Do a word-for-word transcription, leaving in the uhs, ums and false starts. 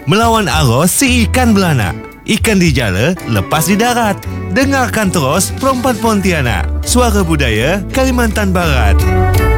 Melawan arus si ikan belanak. Ikan di jala, lepas di darat. Dengarkan terus Perempuan Pontianak. Suara Budaya Kalimantan Barat.